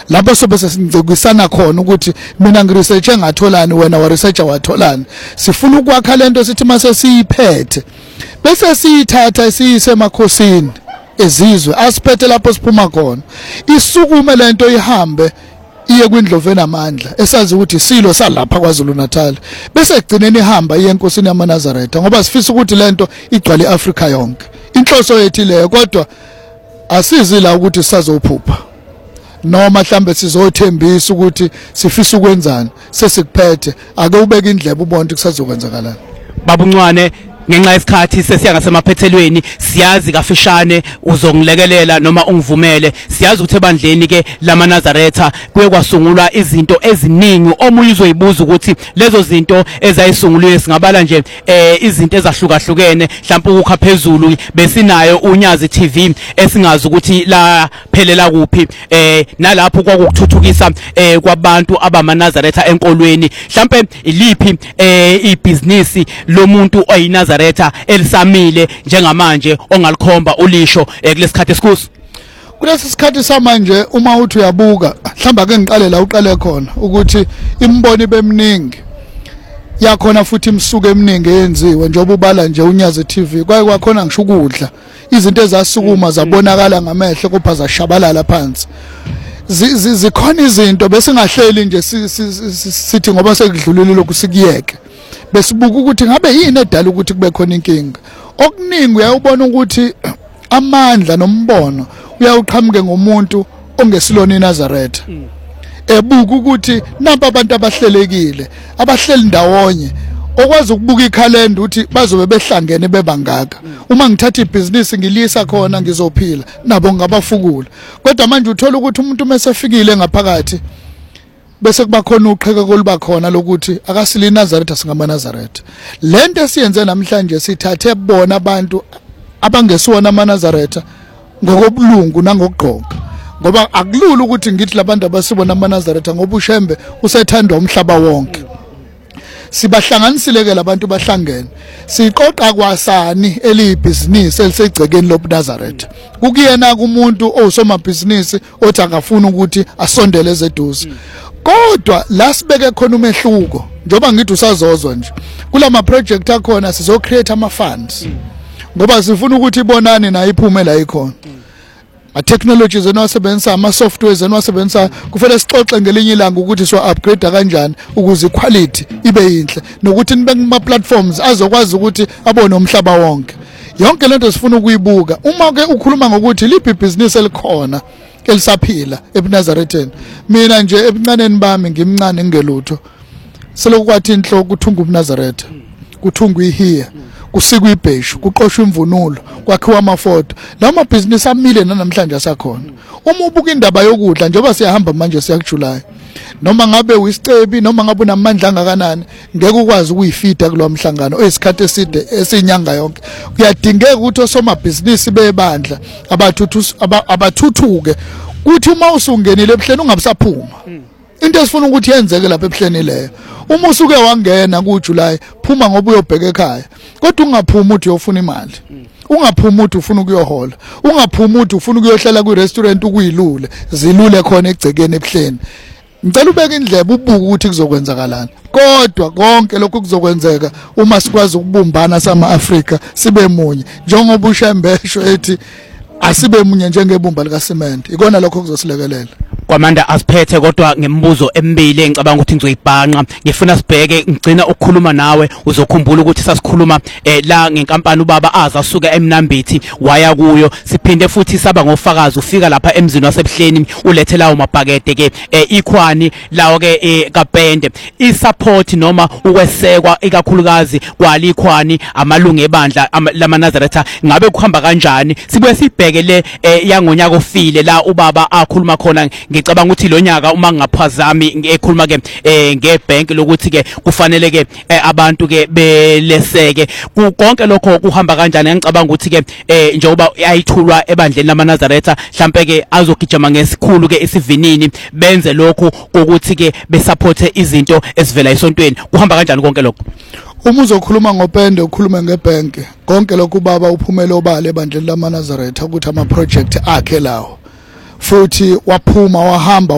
lapho sobe sesingcekisana khona ukuthi mina ngiresearch engatholani wena wa researcher watholani sifuna ukwakha lento sithi mase siyiphethe bese siyithatha siyise emakhosini ezizwe asiphethe lapho siphuma khona isukume lento ihambe iye kwindlovu enamandla esazi ukuthi silo salapha kwaZulu Natal bese egcineni ihamba iye enkosini yamaNazaretha ngoba sifisa ukuthi lento igcwale iAfrika yonke inhloso yethu leyo kodwa asizi la ukuthi sisazophupha noma mhlambe sizothembisa ukuthi sifisa ukwenzani sesikuphethe ake ubeke indlebe ubone ukuthi kusazokwenzakalana babuncwane ngenxa yesikhathi sesiya ngasemaphethelweni siyazi kafishane uzongilekelela noma ungivumele siyazi ukuthi ebandleni ke lamaNazaretha kuye kwasungulwa izinto eziningi omunye uzoyibuza ukuthi lezo zinto ezayisungulwe singabala nje izinto ezahlukahlukene mhlawumbe ukukha phezulu besinayo uNyazi TV esingazi ukuthi la phelela kuphi nalapho kwakuthuthukisa kwabantu abamaNazaretha enkolweni mhlawumbe iliphi ibusiness lomuntu oyinazaretha elisamile njengamanje ongalikhomba ulisho kulesikhathi esikuso kulesi sikhathi samanje uma uthi uyabuka mhlamba ke ngiqale la uqale khona ukuthi imbono bemningi yakhona futhi imsuku eminingi yenziwe njengoba ubala nje uNyazi TV kwaye kwakhona ngisho ukudla izinto ezasukuma zabonakala ngamehlo kupha zashabalala phansi zikhona izinto bese ngahleli nje sithi ngoba sekudlulile lokusikiyeke besibuka ukuthi ngabe yini edala ukuthi kube khona inkinga okuningi uyayibona ukuthi amandla nombono uyawuqhamuke ngomuntu ongesilona iNazaretha ebuka ukuthi napa abantu abahlelekile abahleli ndawonye okwazi ukubuka ikhalenda ukuthi bazobe behlangene bebangaka uma ngithatha ibusiness ngilisa khona ngizophila nabo ngabafukula kodwa manje uthola ukuthi umuntu mesefikile ngaphakathi bese kuba khona uqheka kolubakhona lokuthi akasili iNazaretha singamaNazaretha lento esiyenze namhlanje sithathe bona abantu abangesiwona amaNazaretha ngokobulungu nangokugqoka ngoba akulula ukuthi ngithi labantu abasibona amaNazaretha ngoba uShembe usethandwa umhlaba wonke sibahlanganisile ke labantu bahlangene siqoqa kwasani elibhizinisi elisegcekeni lobuNazaretha kukuyena kumuntu osomabhizinisi othi akafuna ukuthi asondele ezeduze kodwa la sibeke khona umehluko njoba ngithi usazozwa nje kulama project akhona sizo create ama funds ngoba sifuna ukuthi ibonane na iphume la ikhona a technologies enwasebenzisa ama softwares enwasebenzisa kufanele sixoxe ngelinye ilanga ukuthi so upgrade kanjani ukuze quality ibe yinhle nokuthi nibe kuma platforms azokwazi ukuthi abone umhlaba wonke yonke lento sifuna ukuyibuka uma ke ukhuluma ngokuthi liphi business elikhona elisaphila ebuNazaretheni mina nje ebuncaneni bami ngimncane ngelutho selokwathi inhloko kuthunga ubuNazaretha kuthunga ihiya kusikwa ibheshu kuqoshwa imvunulo kwakhiwa amafoto lama business amile namhlanje asakhona uma ubuka indaba yokudla njengoba siyahamba manje siya kuJuly noma ngabe uyisicebi noma ngabe unamandla angakanani ngeke ukwazi ukuyifida kulo mhlangano oyisikhathi eside esinyanga yonke kuyadingeka ukuthi osomabhizinisi bebandla abathuthuke kuthi uma usungenile ebuhleni ungabisaphuma into esifuna ukuthi yenzeke lapha ebuhleni leyo uma usuke wangena kuJuly phuma ngoba uyobheka ekhaya kodwa ungaphuma uthi uyofuna imali ungaphuma uthi ufuna ukuyohola ungaphuma uthi ufuna ukuyohlala ku restaurant ukuyilule zilule khona egcekeni ebuhleni ngicela ubeke indlebe ubuka ukuthi kuzokwenzakalana kodwa konke lokho kuzokwenzeka uma sikwazi ukubumbana sama-Afrika sibe munye njengoba uShembesho ethi asibe munye njengebumba likaSimende ikona lokho kuzosilekelela kwamanda asiphethe kodwa ngemibuzo emibili engicabanga ukuthi ngizoyibhanqa ngifuna sibheke ngicina ukukhuluma nawe uzokhumbula ukuthi sasikhuluma la ngenkampani ubaba azasuka eMnambithi waya kuyo siphinde futhi saba ngofakazi ufika lapha emzini wasebuhleni ulethela umabhakede ke ikhwani lawo ke kaPende isupport noma ukwesekwa ikakhulukazi kwalikhwani amalungu ebandla lamaNazaretha ngabe kuhamba kanjani sibuye sibheke le yangonyaka ofile la ubaba akhuluma khona ngicabanga ukuthi lo nyaka uma ngaphazami ekhuluma ke ngebank lokuthi ke kufanele ke abantu ke beleseke konke lokho kuhamba kanjani ngicabanga ukuthi ke njengoba ayithulwa ebandleni lamaNazaretha mhlambe ke azogijima ngesikhulu ke isivinini benze lokho ukuthi ke besupporte izinto esivela esontweni kuhamba kanjani konke lokho uma uzokhuluma ngoPende ukhulume ngebank konke lokho ubaba uphumele obala ebandleni lamaNazaretha ukuthi ama project akhe lawo futhi waphuma wahamba